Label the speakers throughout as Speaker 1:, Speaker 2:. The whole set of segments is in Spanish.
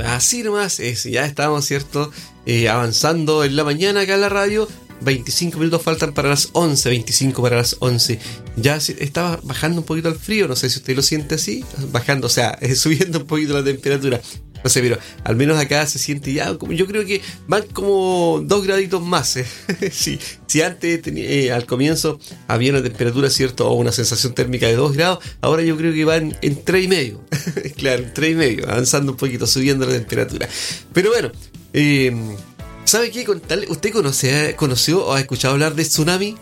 Speaker 1: Así nomás es, ya estamos, ¿cierto? Avanzando en la mañana acá en la radio. 25 minutos faltan para las 11, 25 para las 11. Ya estaba bajando un poquito el frío, no sé si usted lo siente así, bajando, o sea, subiendo un poquito la temperatura. No sé, pero al menos acá se siente ya, yo creo que van como 2 graditos más. Sí, si antes al comienzo había una temperatura, ¿cierto? O una sensación térmica de 2 grados, ahora yo creo que van en 3,5. Claro, en 3,5, avanzando un poquito, subiendo la temperatura. Pero bueno, ¿sabe qué? ¿Usted conoció o ha escuchado hablar de tsunami?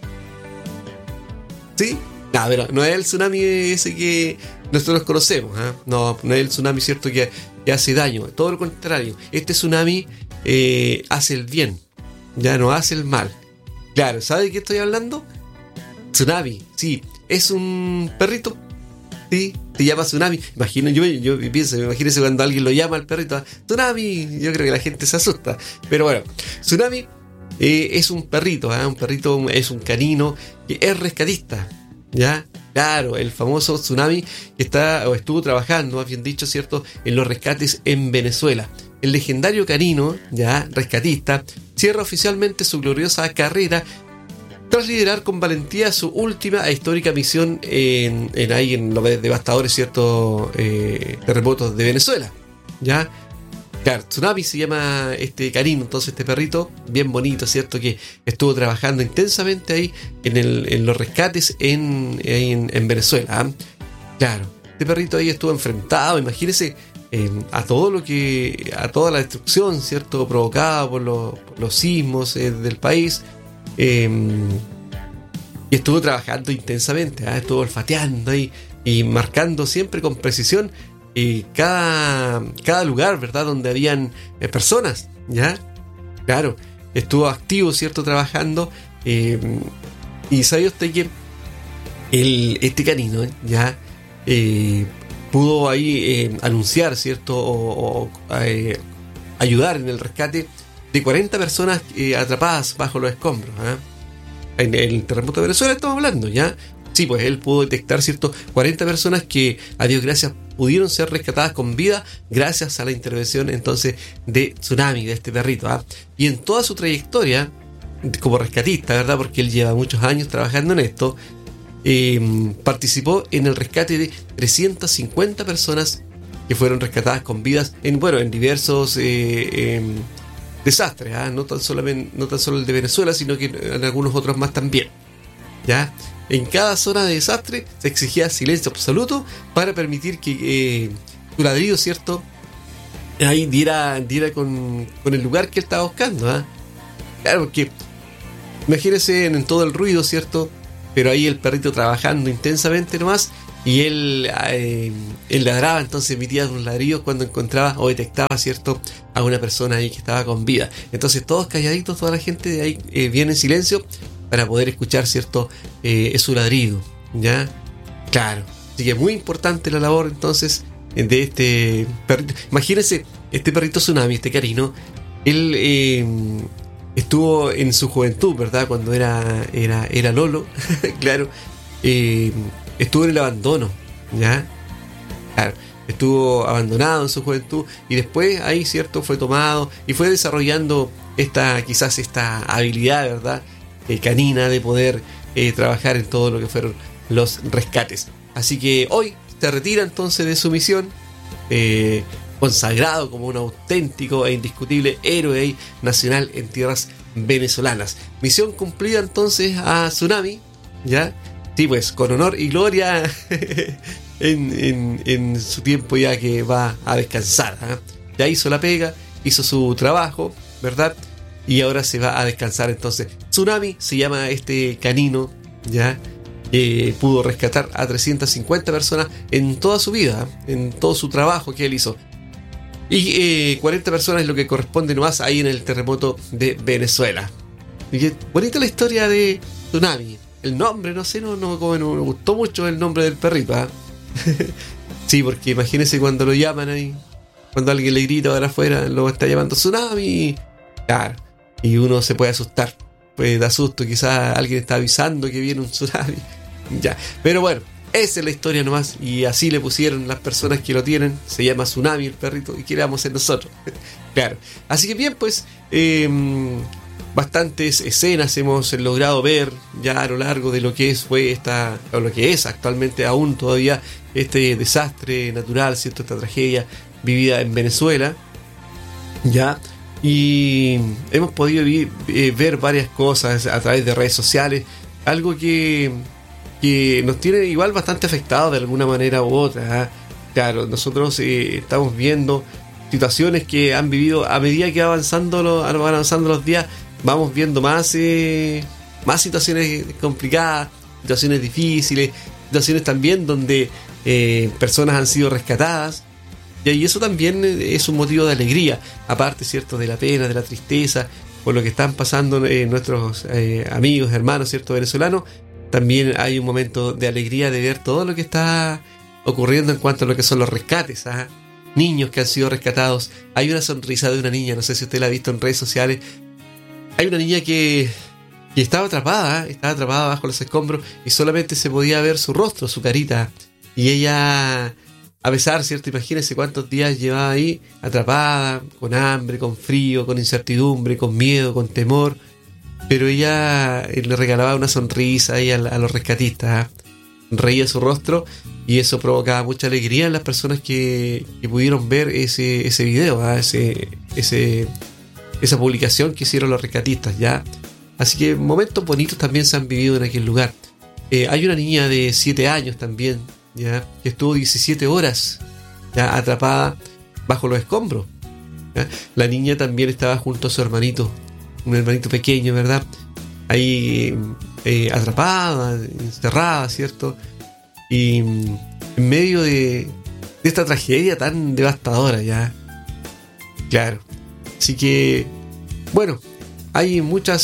Speaker 1: ¿Sí? No, pero no es el tsunami ese que nosotros conocemos, ¿eh? No es el tsunami, ¿cierto? Que hace daño. Todo lo contrario. Este tsunami hace el bien, ya no hace el mal. Claro, ¿sabe de qué estoy hablando? Tsunami, sí. Es un perrito. Sí, se llama Tsunami. Yo pienso, imagínense cuando alguien lo llama al perrito, Tsunami, yo creo que la gente se asusta. Pero bueno, Tsunami es un perrito, un perrito, es un canino que es rescatista, ¿ya? Claro, el famoso Tsunami que estuvo trabajando, más bien dicho, ¿cierto?, en los rescates en Venezuela. El legendario canino, ya rescatista, cierra oficialmente su gloriosa carrera tras liderar con valentía su última e histórica misión en los devastadores, ¿cierto?, terremotos de Venezuela. ¿Ya? Claro, Tsunami se llama este canino, entonces este perrito, bien bonito, ¿cierto?, que estuvo trabajando intensamente ahí en los rescates en Venezuela. ¿Eh? Claro, este perrito ahí estuvo enfrentado, imagínense, a toda la destrucción, ¿cierto?, provocada por los sismos del país. Y estuvo trabajando intensamente, estuvo olfateando ahí y marcando siempre con precisión cada lugar, ¿verdad?, donde habían personas, ¿ya? Claro, estuvo activo, ¿cierto?, trabajando. Y sabe usted que este canino, ¿ya?, pudo ahí anunciar, ¿cierto?, o ayudar en el rescate de 40 personas atrapadas bajo los escombros. En el terremoto de Venezuela estamos hablando, ¿ya? Sí, pues él pudo detectar, ¿cierto?, 40 personas que, a Dios gracias, pudieron ser rescatadas con vida gracias a la intervención entonces de Tsunami, de este perrito. Y en toda su trayectoria como rescatista, ¿verdad?, porque él lleva muchos años trabajando en esto, participó en el rescate de 350 personas que fueron rescatadas con vidas en diversos desastres, no tan solo el de Venezuela, sino que en algunos otros más también. ¿Ya? En cada zona de desastre se exigía silencio absoluto para permitir que su ladrido, ¿cierto?, ahí diera con el lugar que él estaba buscando. Claro, porque imagínense en todo el ruido, ¿cierto?, pero ahí el perrito trabajando intensamente nomás, y él ladraba, entonces emitía unos ladridos cuando encontraba o detectaba, ¿cierto?, a una persona ahí que estaba con vida. Entonces todos calladitos, toda la gente de ahí viene en silencio para poder escuchar, ¿cierto?, su ladrido, ¿ya? Claro, así que muy importante la labor entonces de este perrito. Imagínense, este perrito Tsunami, este canino, él estuvo en su juventud, ¿verdad?, cuando era Lolo, claro, estuvo en el abandono, ¿ya? Claro, estuvo abandonado en su juventud y después ahí, ¿cierto?, fue tomado y fue desarrollando esta habilidad, ¿verdad?, canina de poder trabajar en todo lo que fueron los rescates. Así que hoy se retira entonces de su misión, consagrado como un auténtico e indiscutible héroe nacional en tierras venezolanas. Misión cumplida entonces a Tsunami, ¿ya? Sí, pues con honor y gloria en su tiempo ya que va a descansar. Ya hizo la pega, hizo su trabajo, ¿verdad? Y ahora se va a descansar entonces. Tsunami se llama este canino, ¿ya? Pudo rescatar a 350 personas en toda su vida, en todo su trabajo que él hizo. Y 40 personas es lo que corresponde nomás ahí en el terremoto de Venezuela. Y qué bonita la historia de Tsunami. El nombre, no sé, no me gustó mucho el nombre del perrito. Sí, porque imagínense cuando lo llaman ahí, cuando alguien le grita de afuera, lo está llamando Tsunami. Claro, y uno se puede asustar, pues da susto, quizás alguien está avisando que viene un tsunami. Ya, pero bueno, Esa es la historia nomás, y así le pusieron las personas que lo tienen. Se llama Tsunami el perrito, y ¿qué le vamos a hacer nosotros? Claro. Así que bien, pues bastantes escenas hemos logrado ver ya a lo largo de lo que o lo que es actualmente aún todavía este desastre natural, ¿cierto? Esta tragedia vivida en Venezuela, ya. Y hemos podido ver varias cosas a través de redes sociales, algo que nos tiene igual bastante afectados de alguna manera u otra, ¿eh? Claro, nosotros estamos viendo situaciones que han vivido a medida que van avanzando los días, vamos viendo más situaciones complicadas, situaciones difíciles, situaciones también donde personas han sido rescatadas. Y eso también es un motivo de alegría, aparte, ¿cierto?, de la pena, de la tristeza, por lo que están pasando nuestros amigos, hermanos, ¿cierto?, venezolanos. También hay un momento de alegría de ver todo lo que está ocurriendo en cuanto a lo que son los rescates, ¿ah? Niños que han sido rescatados. Hay una sonrisa de una niña, no sé si usted la ha visto en redes sociales. Hay una niña que estaba atrapada bajo los escombros y solamente se podía ver su rostro, su carita. Y ella, a pesar, ¿cierto? Imagínense cuántos días llevaba ahí atrapada, con hambre, con frío, con incertidumbre, con miedo, con temor. Pero ella le regalaba una sonrisa ahí a los rescatistas, ¿eh? Reía su rostro y eso provocaba mucha alegría en las personas que pudieron ver ese video, ¿eh? Esa publicación que hicieron los rescatistas, ¿ya? Así que momentos bonitos también se han vivido en aquel lugar. Hay una niña de 7 años también, ¿ya?, que estuvo 17 horas ya atrapada bajo los escombros, ¿ya? La niña también estaba junto a su hermanito, un hermanito pequeño, ¿verdad? Ahí atrapada, encerrada, ¿cierto? Y en medio de esta tragedia tan devastadora, ya. Claro. Así que, bueno, hay mucha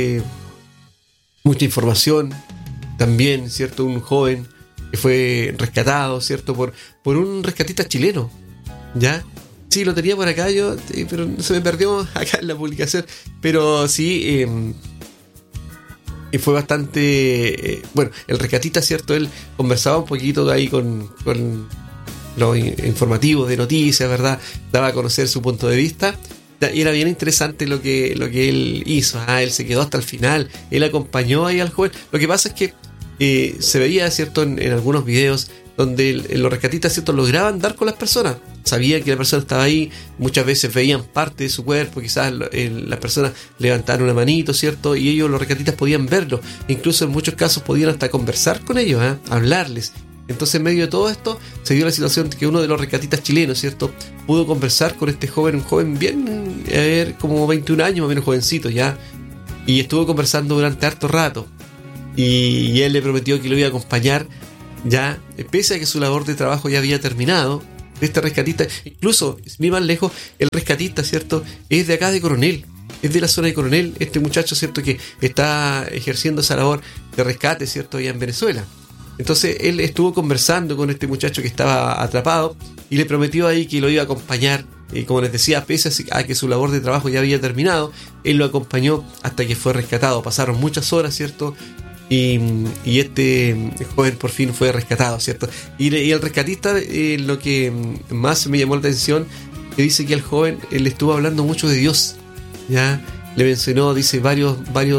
Speaker 1: información también, ¿cierto? Un joven que fue rescatado, ¿cierto? Por un rescatista chileno, ¿ya? Sí, lo tenía por acá yo, pero se me perdió acá en la publicación. Pero sí, fue bastante... bueno, el rescatista, ¿cierto? Él conversaba un poquito ahí con los informativos de noticias, ¿verdad? Daba a conocer su punto de vista. Y era bien interesante lo que él hizo. Él se quedó hasta el final. Él acompañó ahí al joven. Lo que pasa es que se veía, ¿cierto?, en algunos videos donde los rescatistas, ¿cierto?, lograban dar con las personas. Sabían que la persona estaba ahí. Muchas veces veían parte de su cuerpo. Quizás las personas levantaron una manito, ¿cierto?, y ellos, los rescatistas, podían verlo. Incluso en muchos casos podían hasta conversar con ellos, hablarles. Entonces, en medio de todo esto, se dio la situación que uno de los rescatistas chilenos, ¿cierto?, pudo conversar con este joven, un joven bien, como 21 años, más o menos jovencito, ¿ya? Y estuvo conversando durante harto rato. Y él le prometió que lo iba a acompañar, ya, pese a que su labor de trabajo ya había terminado. Este rescatista, incluso, ni más lejos, el rescatista, ¿cierto?, es de acá de Coronel. Es de la zona de Coronel, este muchacho, ¿cierto?, que está ejerciendo esa labor de rescate, ¿cierto?, allá en Venezuela. Entonces él estuvo conversando con este muchacho que estaba atrapado y le prometió ahí que lo iba a acompañar. Y como les decía, pese a que su labor de trabajo ya había terminado, él lo acompañó hasta que fue rescatado. Pasaron muchas horas, ¿cierto? Y este joven por fin fue rescatado, ¿cierto? Y el rescatista, lo que más me llamó la atención, que dice que el joven le estuvo hablando mucho de Dios, ¿ya? Le mencionó, dice, varios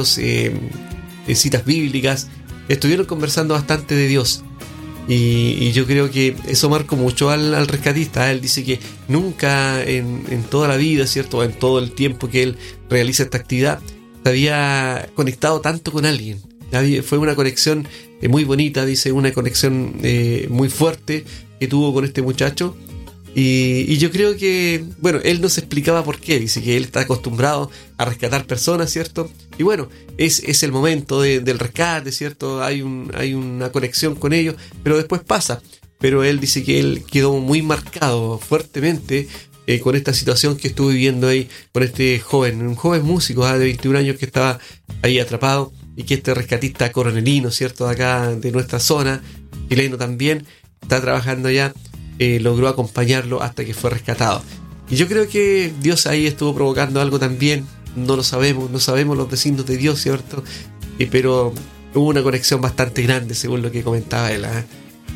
Speaker 1: citas bíblicas. Estuvieron conversando bastante de Dios. Y yo creo que eso marcó mucho al rescatista. Él dice que nunca en toda la vida, ¿cierto?, en todo el tiempo que él realiza esta actividad, se había conectado tanto con alguien. Fue una conexión muy bonita, dice, una conexión muy fuerte que tuvo con este muchacho. Y yo creo que, bueno, él nos explicaba por qué. Dice que él está acostumbrado a rescatar personas, ¿cierto? Y bueno, es el momento del rescate, ¿cierto? Hay una conexión con ellos, pero después pasa. Pero él dice que él quedó muy marcado fuertemente con esta situación que estuvo viviendo ahí con este joven, un joven músico de 21 años que estaba ahí atrapado, y que este rescatista coronelino, ¿cierto?, de acá de nuestra zona, chileno también, está trabajando allá. Logró acompañarlo hasta que fue rescatado. Y yo creo que Dios ahí estuvo provocando algo también. No lo sabemos, no sabemos los designios de Dios, ¿cierto? Pero hubo una conexión bastante grande, según lo que comentaba él.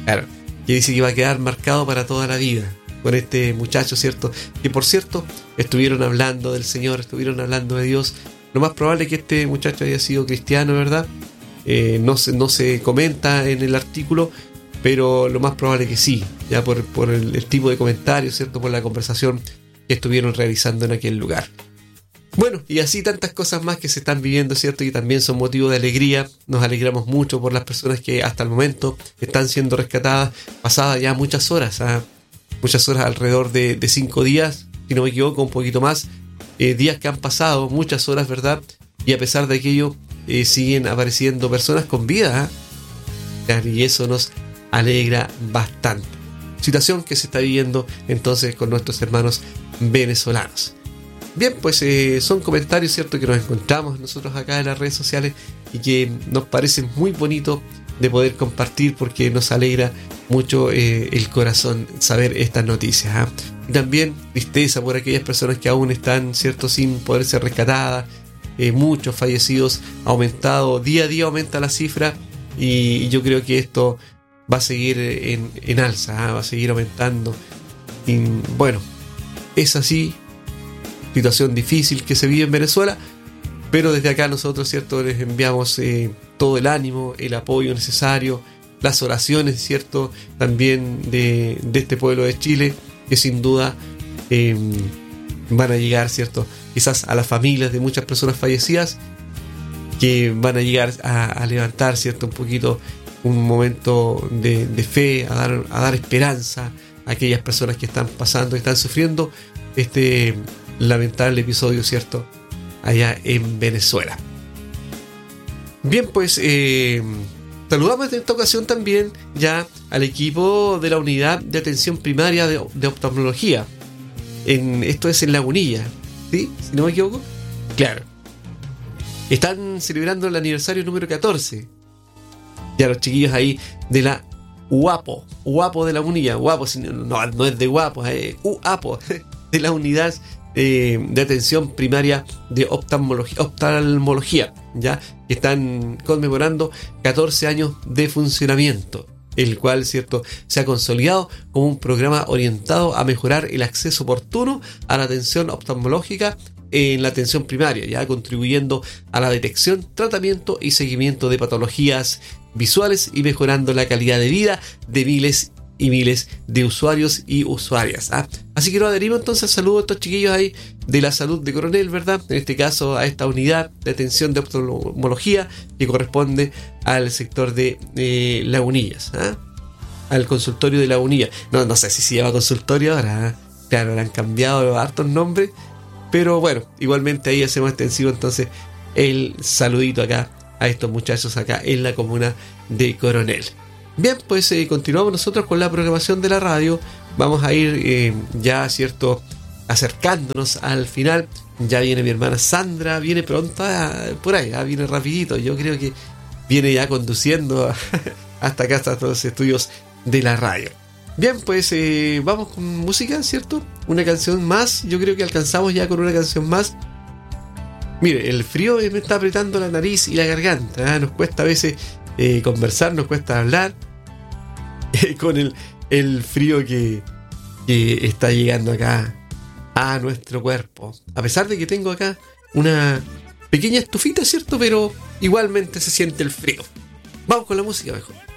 Speaker 1: Claro, que dice que va a quedar marcado para toda la vida con este muchacho, ¿cierto? Que por cierto, estuvieron hablando del Señor, estuvieron hablando de Dios. Lo más probable es que este muchacho haya sido cristiano, ¿verdad? No se comenta en el artículo, pero lo más probable es que sí, ya por el tipo de comentarios, ¿cierto? Por la conversación que estuvieron realizando en aquel lugar. Bueno, y así tantas cosas más que se están viviendo, ¿cierto? Y también son motivo de alegría. Nos alegramos mucho por las personas que hasta el momento están siendo rescatadas, pasadas ya muchas horas, alrededor de 5 días, si no me equivoco, un poquito más. Días que han pasado, muchas horas, ¿verdad? Y a pesar de aquello, siguen apareciendo personas con vida, y eso nos alegra bastante. Situación que se está viviendo entonces con nuestros hermanos venezolanos. Bien, pues son comentarios, ¿cierto?, que nos encontramos nosotros acá en las redes sociales y que nos parece muy bonito de poder compartir porque nos alegra mucho el corazón saber estas noticias. Y también tristeza por aquellas personas que aún están, ¿cierto?, sin poder ser rescatadas. Muchos fallecidos, ha aumentado, día a día aumenta la cifra y yo creo que esto va a seguir en alza, va a seguir aumentando. Y bueno, es así, situación difícil que se vive en Venezuela, pero desde acá nosotros, ¿cierto?, les enviamos todo el ánimo, el apoyo necesario, las oraciones, ¿cierto?, también de este pueblo de Chile, que sin duda van a llegar, ¿cierto?, quizás a las familias de muchas personas fallecidas, que van a llegar a levantar, ¿cierto?, un poquito un momento de fe, a dar esperanza a aquellas personas que están pasando, que están sufriendo este lamentable episodio, ¿cierto?, allá en Venezuela. Bien, pues saludamos en esta ocasión también ya al equipo de la unidad de atención primaria de oftalmología. Esto es en Lagunilla, ¿sí? Si no me equivoco. Claro. Están celebrando el aniversario número 14. Ya los chiquillos ahí de la UAPO de Lagunilla. UAPO, no es de guapo, UAPO, de la unidad de atención primaria de oftalmología, ya que están conmemorando 14 años de funcionamiento, el cual, ¿cierto?, se ha consolidado como un programa orientado a mejorar el acceso oportuno a la atención oftalmológica en la atención primaria, ya contribuyendo a la detección, tratamiento y seguimiento de patologías visuales y mejorando la calidad de vida de miles y miles de usuarios y usuarias. Así que nos adherimos entonces al saludo a estos chiquillos ahí de la salud de Coronel, ¿verdad? En este caso a esta unidad de atención de oftalmología que corresponde al sector de Lagunillas, al consultorio de Lagunilla. No sé si se llama consultorio ahora, claro, le han cambiado hartos nombres, pero bueno, igualmente ahí hacemos extensivo entonces el saludito acá a estos muchachos acá en la comuna de Coronel. Bien, pues continuamos nosotros con la programación de la radio. Vamos a ir ya, ¿cierto?, acercándonos al final. Ya viene mi hermana Sandra, viene pronto por ahí, viene rapidito. Yo creo que viene ya conduciendo hasta acá, hasta todos los estudios de la radio. Bien, pues vamos con música, ¿cierto? Una canción más, yo creo que alcanzamos ya con una canción más. Mire, el frío me está apretando la nariz y la garganta, nos cuesta a veces conversar, nos cuesta hablar con el frío que está llegando acá a nuestro cuerpo. A pesar de que tengo acá una pequeña estufita, ¿cierto? Pero igualmente se siente el frío. Vamos con la música mejor.